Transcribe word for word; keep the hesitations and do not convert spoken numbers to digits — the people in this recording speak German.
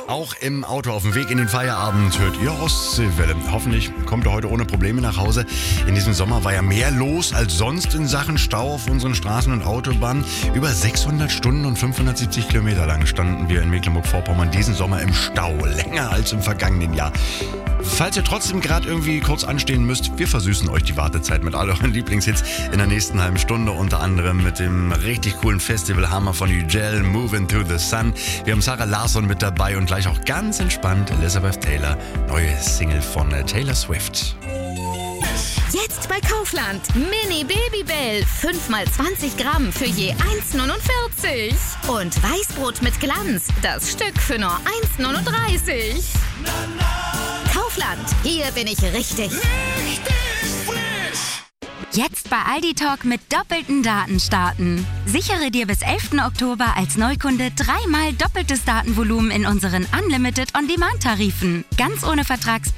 Auch im Auto auf dem Weg in den Feierabend hört ihr Ostseewelle. Hoffentlich kommt ihr heute ohne Probleme nach Hause. In diesem Sommer war ja mehr los als sonst in Sachen Stau auf unseren Straßen und Autobahnen. Über sechshundert Stunden und fünfhundertsiebzig Kilometer lang standen wir in Mecklenburg-Vorpommern diesen Sommer im Stau. Länger als im vergangenen Jahr. Falls ihr trotzdem gerade irgendwie kurz anstehen müsst, wir versüßen euch die Wartezeit mit all euren Lieblingshits in der nächsten halben Stunde. Unter anderem mit dem richtig coolen Festivalhammer von Ugel, Moving to the Sun. Wir haben Sarah Larsson mit dabei und gleich auch ganz entspannt Elizabeth Taylor. Neue Single von Taylor Swift. Jetzt bei Kaufland. Mini Babybell. fünf mal zwanzig Gramm für je eins neunundvierzig. Und Weißbrot mit Glanz. Das Stück für nur eins neununddreißig. Kaufland. Hier bin ich richtig. Richtig frisch. Jetzt bei Aldi Talk mit doppelten Daten starten. Sichere dir bis elften Oktober als Neukunde dreimal doppeltes Datenvolumen in unseren Unlimited On-Demand-Tarifen. Ganz ohne Vertragsbindung.